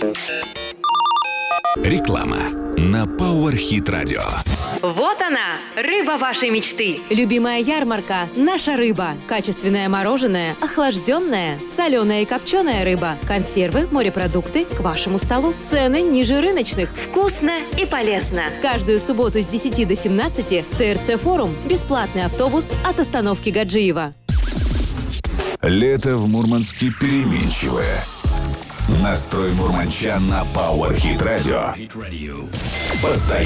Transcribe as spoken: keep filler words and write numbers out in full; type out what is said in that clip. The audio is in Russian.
Реклама на Power Hit Radio. Вот она, рыба вашей мечты. Любимая ярмарка «Наша рыба». Качественное мороженое, охлажденное, соленая и копченая рыба, консервы, морепродукты к вашему столу. Цены ниже рыночных. Вкусно и полезно. Каждую субботу с десяти до семнадцати ТРЦ Форум. Бесплатный автобус от остановки Гаджиева. Лето в Мурманске переменчивое. Настрой мурманчан на Power Hit Radio. Постоянно.